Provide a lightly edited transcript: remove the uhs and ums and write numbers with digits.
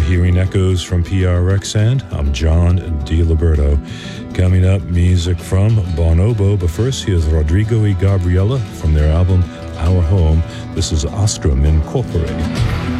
Hearing Echoes from PRX, and I'm John DiLiberto. Coming up, music from Bonobo, but first here's Rodrigo y Gabriela from their album Our Home. This is Ostrom Incorporated.